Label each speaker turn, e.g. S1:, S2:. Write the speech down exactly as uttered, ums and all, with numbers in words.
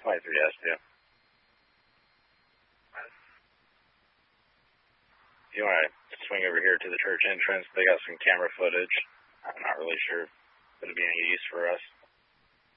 S1: twenty-three S two. If you want to swing over here to the church entrance, they got some camera footage. I'm not really sure if it'll be any use for us.